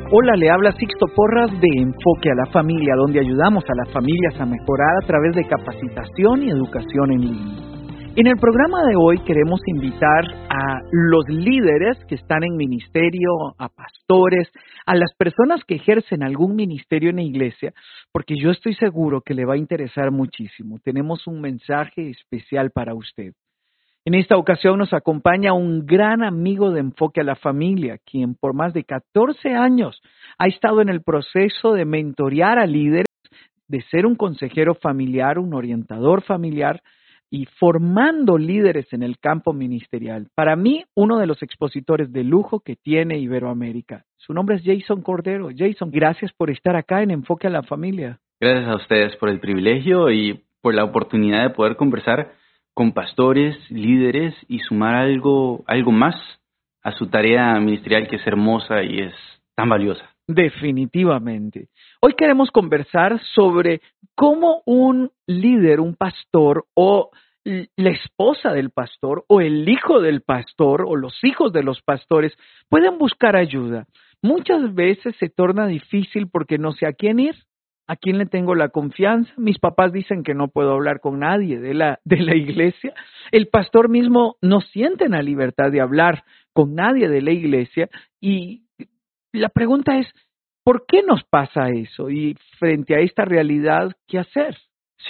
Hola, le habla Sixto Porras de Enfoque a la Familia, donde ayudamos a las familias a mejorar a través de capacitación y educación en línea. En el programa de hoy queremos invitar a los líderes que están en ministerio, a pastores, a las personas que ejercen algún ministerio en la iglesia, porque yo estoy seguro que le va a interesar muchísimo. Tenemos un mensaje especial para usted. En esta ocasión nos acompaña un gran amigo de Enfoque a la Familia, quien por más de 14 años ha estado en el proceso de mentorear a líderes, de ser un consejero familiar, un orientador familiar y formando líderes en el campo ministerial. Para mí, uno de los expositores de lujo que tiene Iberoamérica. Su nombre es Jason Cordero. Jason, gracias por estar acá en Enfoque a la Familia. Gracias a ustedes por el privilegio y por la oportunidad de poder conversar con pastores, líderes y sumar algo más a su tarea ministerial que es hermosa y es tan valiosa. Definitivamente. Hoy queremos conversar sobre cómo un líder, un pastor o la esposa del pastor o el hijo del pastor o los hijos de los pastores pueden buscar ayuda. Muchas veces se torna difícil porque no sé a quién ir. ¿A quién le tengo la confianza? Mis papás dicen que no puedo hablar con nadie de la iglesia. El pastor mismo no siente la libertad de hablar con nadie de la iglesia. Y la pregunta es, ¿por qué nos pasa eso? Y frente a esta realidad, ¿qué hacer? Sí,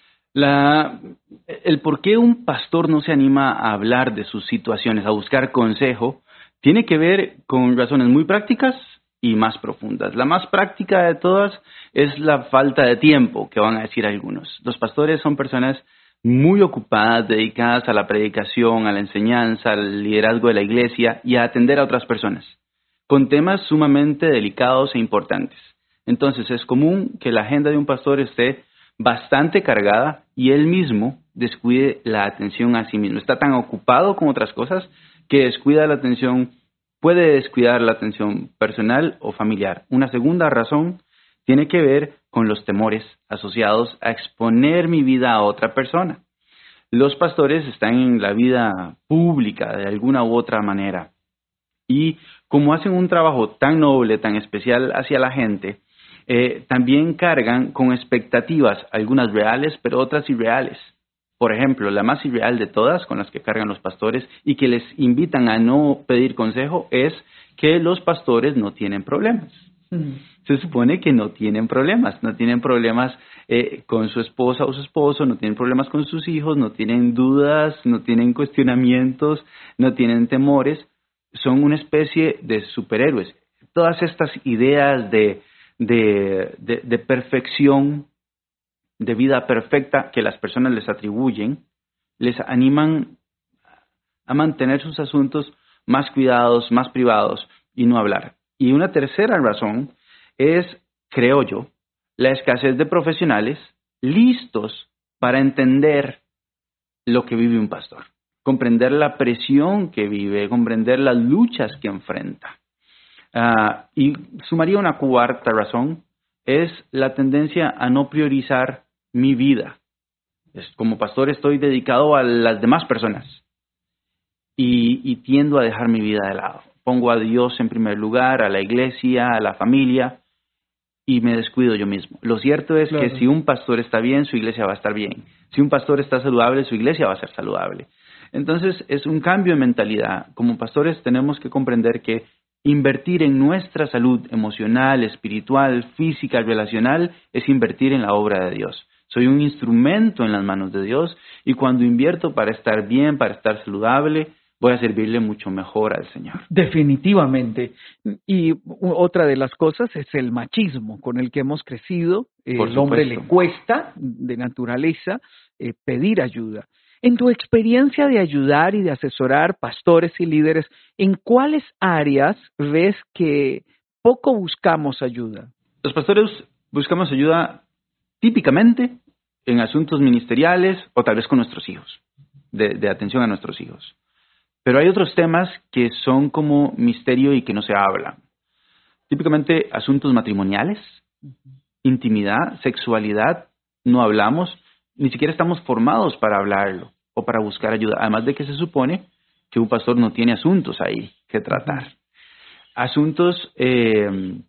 el por qué un pastor no se anima a hablar de sus situaciones, a buscar consejo, tiene que ver con razones muy prácticas y más profundas. La más práctica de todas es la falta de tiempo, que van a decir algunos. Los pastores son personas muy ocupadas, dedicadas a la predicación, a la enseñanza, al liderazgo de la iglesia y a atender a otras personas, con temas sumamente delicados e importantes. Entonces es común que la agenda de un pastor esté bastante cargada y él mismo descuide la atención a sí mismo. Está tan ocupado con otras cosas que descuida la atención. Puede descuidar la atención personal o familiar. Una segunda razón tiene que ver con los temores asociados a exponer mi vida a otra persona. Los pastores están en la vida pública de alguna u otra manera y como hacen un trabajo tan noble, tan especial hacia la gente, también cargan con expectativas, algunas reales pero otras irreales. Por ejemplo, la más irreal de todas con las que cargan los pastores y que les invitan a no pedir consejo es que los pastores no tienen problemas. Se supone que no tienen problemas con su esposa o su esposo, no tienen problemas con sus hijos, no tienen dudas, no tienen cuestionamientos, no tienen temores. Son una especie de superhéroes. Todas estas ideas de perfección, de vida perfecta que las personas les atribuyen, les animan a mantener sus asuntos más cuidados, más privados y no hablar. Y una tercera razón es, creo yo, la escasez de profesionales listos para entender lo que vive un pastor, comprender la presión que vive, comprender las luchas que enfrenta. Y sumaría una cuarta razón, es la tendencia a no priorizar mi vida. Como pastor estoy dedicado a las demás personas y tiendo a dejar mi vida de lado. Pongo a Dios en primer lugar, a la iglesia, a la familia y me descuido yo mismo. Lo cierto es que si un pastor está bien, su iglesia va a estar bien. Si un pastor está saludable, su iglesia va a ser saludable. Entonces es un cambio de mentalidad. Como pastores tenemos que comprender que invertir en nuestra salud emocional, espiritual, física, relacional es invertir en la obra de Dios. Soy un instrumento en las manos de Dios y cuando invierto para estar bien, para estar saludable, voy a servirle mucho mejor al Señor. Definitivamente. Y otra de las cosas es el machismo con el que hemos crecido. El hombre le cuesta de naturaleza pedir ayuda. En tu experiencia de ayudar y de asesorar pastores y líderes, ¿en cuáles áreas ves que poco buscamos ayuda? Los pastores buscamos ayuda típicamente en asuntos ministeriales o tal vez con nuestros hijos, de atención a nuestros hijos. Pero hay otros temas que son como misterio y que no se hablan. Típicamente asuntos matrimoniales, intimidad, sexualidad, no hablamos, ni siquiera estamos formados para hablarlo o para buscar ayuda. Además de que se supone que un pastor no tiene asuntos ahí que tratar. asuntos de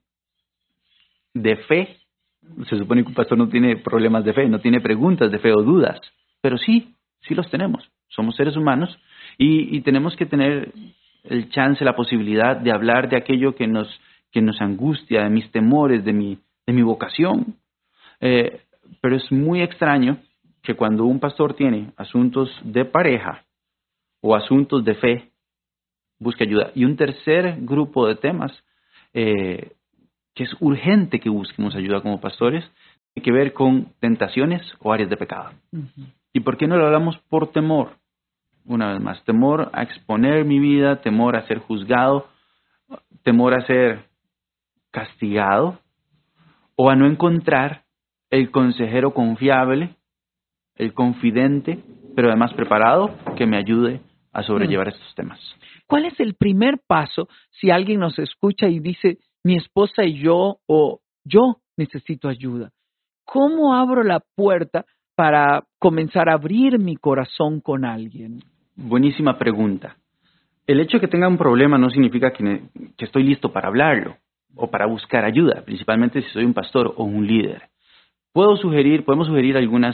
fe. Se supone que un pastor no tiene problemas de fe, no tiene preguntas de fe o dudas, pero sí los tenemos. Somos seres humanos y tenemos que tener el chance, la posibilidad de hablar de aquello que nos angustia, de mis temores, de mi vocación. Pero es muy extraño que cuando un pastor tiene asuntos de pareja o asuntos de fe, busque ayuda. Y un tercer grupo de temas que es urgente que busquemos ayuda como pastores, tiene que ver con tentaciones o áreas de pecado. Uh-huh. ¿Y por qué no lo hablamos? Por temor. Una vez más, temor a exponer mi vida, temor a ser juzgado, temor a ser castigado o a no encontrar el consejero confiable, el confidente, pero además preparado, que me ayude a sobrellevar estos temas. ¿Cuál es el primer paso si alguien nos escucha y dice, mi esposa y yo, o yo necesito ayuda? ¿Cómo abro la puerta para comenzar a abrir mi corazón con alguien? Buenísima pregunta. El hecho de que tenga un problema no significa que estoy listo para hablarlo o para buscar ayuda, principalmente si soy un pastor o un líder. Podemos sugerir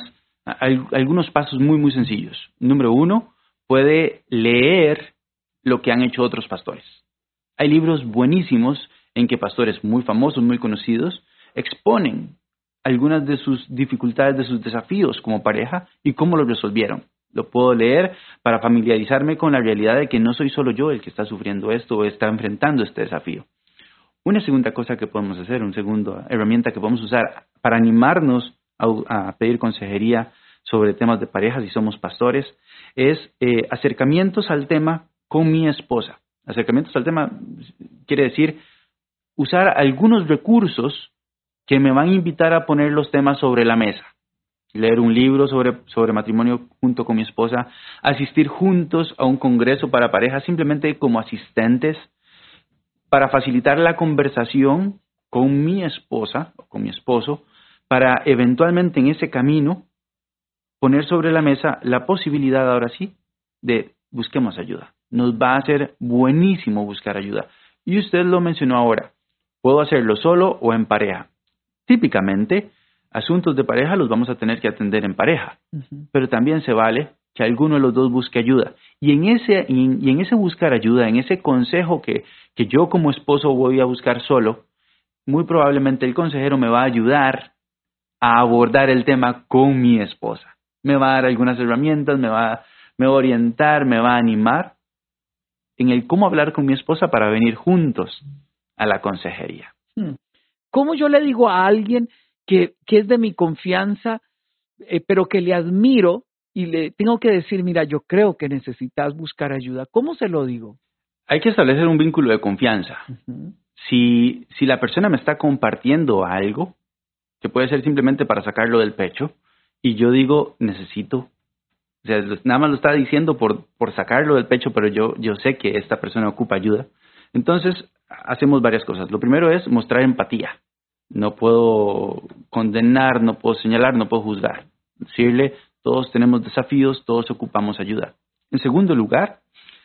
algunos pasos muy, muy sencillos. Número 1, puede leer lo que han hecho otros pastores. Hay libros buenísimos en que pastores muy famosos, muy conocidos, exponen algunas de sus dificultades, de sus desafíos como pareja y cómo los resolvieron. Lo puedo leer para familiarizarme con la realidad de que no soy solo yo el que está sufriendo esto o está enfrentando este desafío. Una segunda cosa que podemos hacer, una segunda herramienta que podemos usar para animarnos a pedir consejería sobre temas de pareja si somos pastores, es acercamientos al tema con mi esposa. Acercamientos al tema quiere decir usar algunos recursos que me van a invitar a poner los temas sobre la mesa. Leer un libro sobre matrimonio junto con mi esposa, asistir juntos a un congreso para parejas simplemente como asistentes para facilitar la conversación con mi esposa o con mi esposo, para eventualmente en ese camino poner sobre la mesa la posibilidad ahora sí de busquemos ayuda. Nos va a ser buenísimo buscar ayuda. Y usted lo mencionó ahora, puedo hacerlo solo o en pareja. Típicamente, asuntos de pareja los vamos a tener que atender en pareja, pero también se vale que alguno de los dos busque ayuda. Y en ese buscar ayuda, en ese consejo que yo como esposo voy a buscar solo, muy probablemente el consejero me va a ayudar a abordar el tema con mi esposa. Me va a dar algunas herramientas, me va a orientar, me va a animar en el cómo hablar con mi esposa para venir juntos a la consejería. ¿Cómo yo le digo a alguien que es de mi confianza, pero que le admiro y le tengo que decir, mira, yo creo que necesitas buscar ayuda? ¿Cómo se lo digo? Hay que establecer un vínculo de confianza. Uh-huh. Si la persona me está compartiendo algo, que puede ser simplemente para sacarlo del pecho, y yo digo, necesito, o sea, nada más lo está diciendo por sacarlo del pecho, pero yo sé que esta persona ocupa ayuda. Entonces, hacemos varias cosas. Lo primero es mostrar empatía. No puedo condenar, no puedo señalar, no puedo juzgar. Decirle, todos tenemos desafíos, todos ocupamos ayuda. En segundo lugar,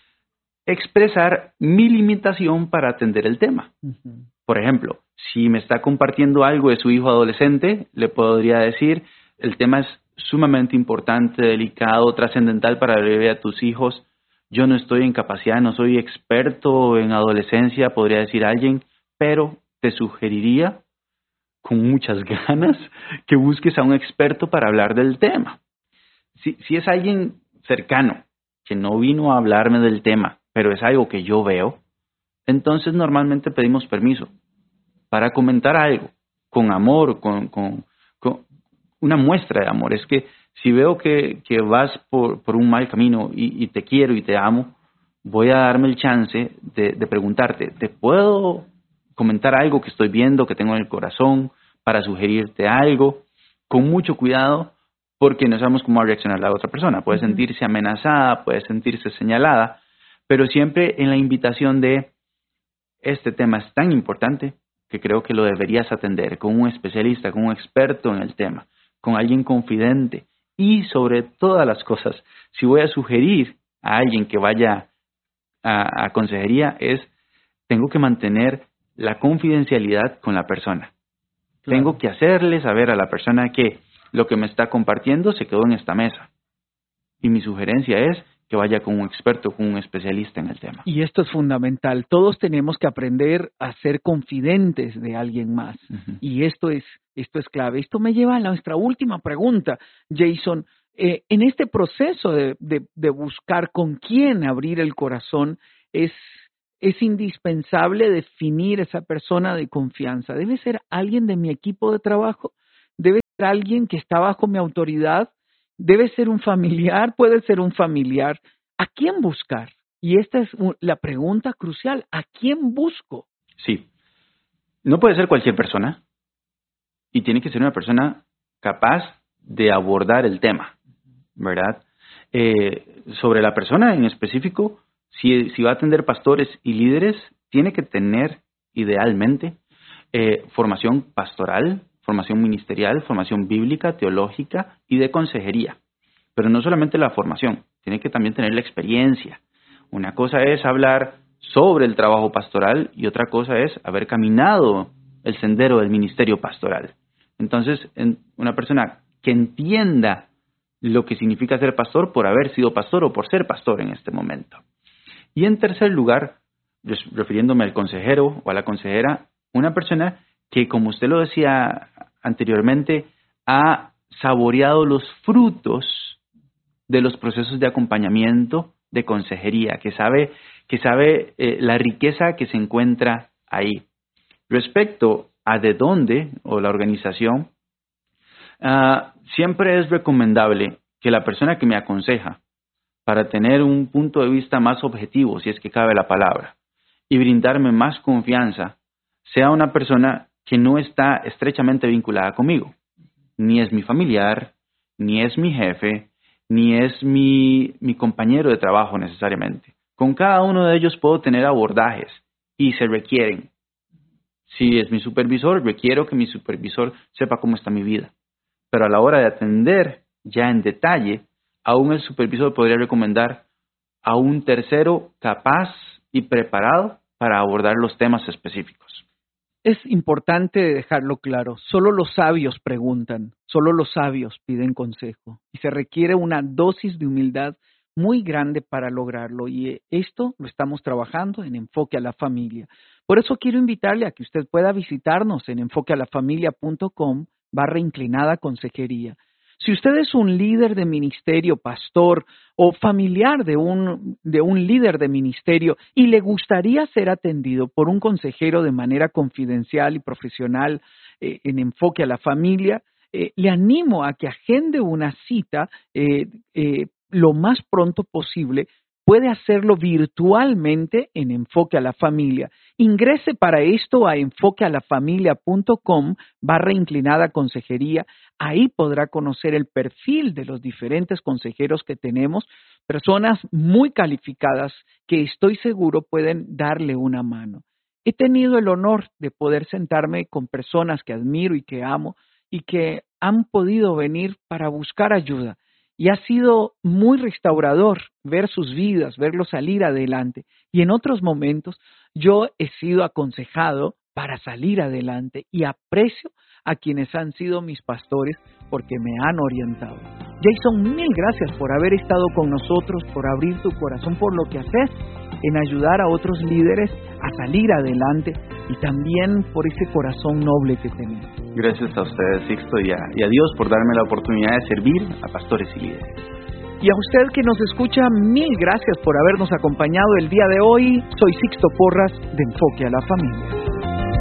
expresar mi limitación para atender el tema. Uh-huh. Por ejemplo, si me está compartiendo algo de su hijo adolescente, le podría decir, el tema es sumamente importante, delicado, trascendental para la vida de tus hijos. Yo no estoy en capacidad, no soy experto en adolescencia, podría decir alguien, pero te sugeriría con muchas ganas que busques a un experto para hablar del tema. Si es alguien cercano, que no vino a hablarme del tema, pero es algo que yo veo, entonces normalmente pedimos permiso para comentar algo, con amor, con una muestra de amor. Es que si veo que vas por un mal camino y te quiero y te amo, voy a darme el chance de preguntarte, ¿te puedo comentar algo que estoy viendo, que tengo en el corazón, para sugerirte algo? Con mucho cuidado, porque no sabemos cómo va a reaccionar la otra persona. Puede sentirse amenazada, puede sentirse señalada, pero siempre en la invitación de este tema es tan importante que creo que lo deberías atender con un especialista, con un experto en el tema, con alguien confidente. Y sobre todas las cosas, si voy a sugerir a alguien que vaya a consejería, es tengo que mantener la confidencialidad con la persona. Claro. Tengo que hacerle saber a la persona que lo que me está compartiendo se quedó en esta mesa. Y mi sugerencia es que vaya con un experto, con un especialista en el tema. Y esto es fundamental. Todos tenemos que aprender a ser confidentes de alguien más. Uh-huh. Y esto es clave. Esto me lleva a nuestra última pregunta, Jason. En este proceso de buscar con quién abrir el corazón, es indispensable definir esa persona de confianza. ¿Debe ser alguien de mi equipo de trabajo? ¿Debe ser alguien que está bajo mi autoridad? ¿Debe ser un familiar? ¿Puede ser un familiar? ¿A quién buscar? Y esta es la pregunta crucial. ¿A quién busco? Sí. No puede ser cualquier persona. Y tiene que ser una persona capaz de abordar el tema, ¿verdad? Sobre la persona en específico, si va a atender pastores y líderes, tiene que tener, idealmente, formación pastoral, formación ministerial, formación bíblica, teológica y de consejería. Pero no solamente la formación, tiene que también tener la experiencia. Una cosa es hablar sobre el trabajo pastoral y otra cosa es haber caminado el sendero del ministerio pastoral. Entonces, una persona que entienda lo que significa ser pastor por haber sido pastor o por ser pastor en este momento. Y en tercer lugar, refiriéndome al consejero o a la consejera, una persona que, como usted lo decía anteriormente, ha saboreado los frutos de los procesos de acompañamiento, de consejería, que sabe la riqueza que se encuentra ahí. Respecto a de dónde o la organización, siempre es recomendable que la persona que me aconseja, para tener un punto de vista más objetivo, si es que cabe la palabra, y brindarme más confianza, sea una persona que no está estrechamente vinculada conmigo. Ni es mi familiar, ni es mi jefe, ni es mi compañero de trabajo necesariamente. Con cada uno de ellos puedo tener abordajes y se requieren. Si es mi supervisor, requiero que mi supervisor sepa cómo está mi vida. Pero a la hora de atender ya en detalle, aún el supervisor podría recomendar a un tercero capaz y preparado para abordar los temas específicos. Es importante dejarlo claro. Solo los sabios preguntan, solo los sabios piden consejo. Y se requiere una dosis de humildad muy grande para lograrlo. Y esto lo estamos trabajando en Enfoque a la Familia. Por eso quiero invitarle a que usted pueda visitarnos en enfoquealafamilia.com/consejería. Si usted es un líder de ministerio, pastor o familiar de un líder de ministerio y le gustaría ser atendido por un consejero de manera confidencial y profesional en Enfoque a la Familia, le animo a que agende una cita lo más pronto posible. Puede hacerlo virtualmente en Enfoque a la Familia. Ingrese para esto a enfoquealafamilia.com/consejería. Ahí podrá conocer el perfil de los diferentes consejeros que tenemos, personas muy calificadas que estoy seguro pueden darle una mano. He tenido el honor de poder sentarme con personas que admiro y que amo y que han podido venir para buscar ayuda. Y ha sido muy restaurador ver sus vidas, verlos salir adelante. Y en otros momentos yo he sido aconsejado para salir adelante y aprecio a quienes han sido mis pastores porque me han orientado. Jason, mil gracias por haber estado con nosotros, por abrir tu corazón por lo que haces en ayudar a otros líderes a salir adelante y también por ese corazón noble que tenés. Gracias a ustedes, Sixto, y a Dios por darme la oportunidad de servir a pastores y líderes. Y a usted que nos escucha, mil gracias por habernos acompañado el día de hoy. Soy Sixto Porras de Enfoque a la Familia.